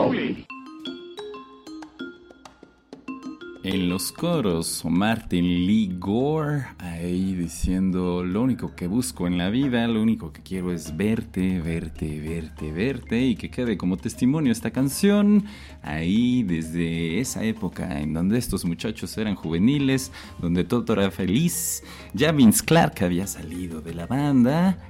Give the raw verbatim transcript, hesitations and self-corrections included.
Mowgli. En los coros, Martin Lee Gore ahí diciendo: lo único que busco en la vida, lo único que quiero es verte, verte, verte, verte, y que quede como testimonio esta canción ahí desde esa época en donde estos muchachos eran juveniles, donde todo era feliz. Ya Vince Clarke había salido de la banda